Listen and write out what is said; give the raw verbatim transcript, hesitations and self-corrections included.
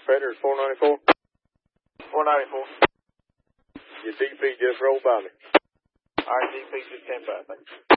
Predator four ninety-four. four ninety-four. Your D P just rolled by me. All right, D P just came by. Thanks.